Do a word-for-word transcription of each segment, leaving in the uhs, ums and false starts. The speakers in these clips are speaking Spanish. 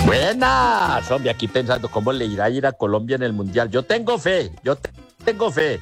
Buenas, hombre, aquí pensando cómo le irá a ir a Colombia en el Mundial. Yo tengo fe, yo te- tengo fe.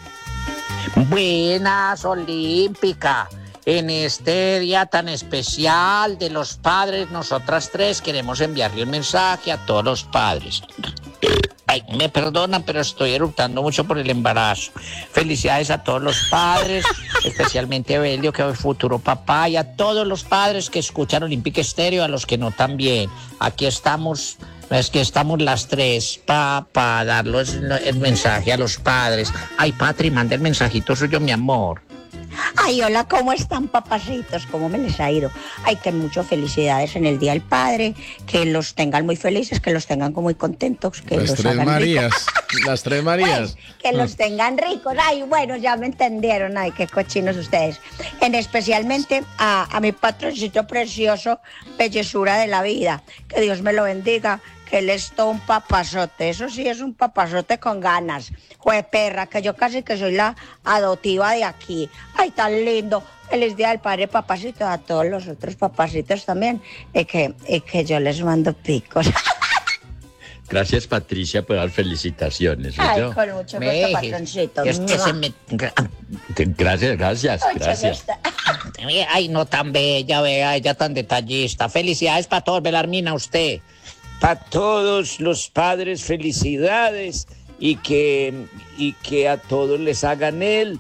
Buenas, Olímpica. En este día tan especial de los padres, nosotras tres queremos enviarle un mensaje a todos los padres. Ay, me perdonan, pero estoy eructando mucho por el embarazo. Felicidades a todos los padres, especialmente a Belio, que es el futuro papá, y a todos los padres que escuchan Olímpica Estéreo, a los que no también. Aquí estamos, es que estamos las tres para pa darles el mensaje a los padres. Ay, Patri, manda el mensajito suyo, mi amor. Ay, hola, ¿cómo están, papacitos? ¿Cómo me les ha ido? Ay, que muchas felicidades en el Día del Padre, que los tengan muy felices, que los tengan muy contentos, que Las los tres hagan Marías, ricos. las tres Marías. Pues, que los tengan ricos. Ay, bueno, ya me entendieron. Ay, qué cochinos ustedes. En especialmente a, a mi patroncito precioso, bellezura de la vida. Que Dios me lo bendiga. Que él es todo un papazote, eso sí es un papazote con ganas. Jue perra, que yo casi que soy la adoptiva de aquí. Ay, tan lindo. Feliz Día del Padre, papacito, a todos los otros papacitos también. Y que, y que yo les mando picos. Gracias, Patricia, por dar felicitaciones. Ay, ¿oyó? con mucho Ve, gusto, patroncito. es que se me... Gracias, gracias, Mucho gracias. gusto. Ay, no tan bella, vea, ella tan detallista. Felicidades para todos, Belarmina, usted. Para todos los padres, felicidades y que, y que a todos les hagan el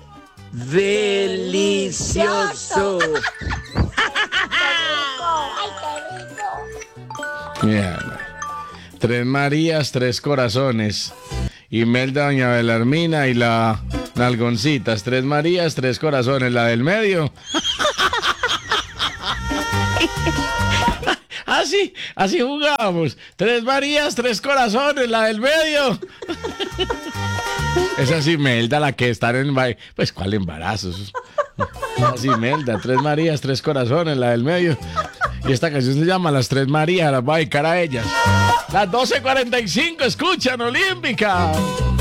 delicioso. Ay, qué rico. Mira, tres Marías, tres corazones. Imelda, doña Belarmina y la Nalgoncitas. Tres Marías, tres corazones. La del medio. Así, así jugábamos. Tres Marías, tres corazones. La del medio. Esa es Imelda, la que está en... ba- Pues, ¿cuál embarazo? Esa es Imelda. Tres Marías, tres corazones. La del medio. Y esta canción se llama Las Tres Marías. Las voy a dedicar a ellas. Las doce cuarenta y cinco, escuchan Olímpica.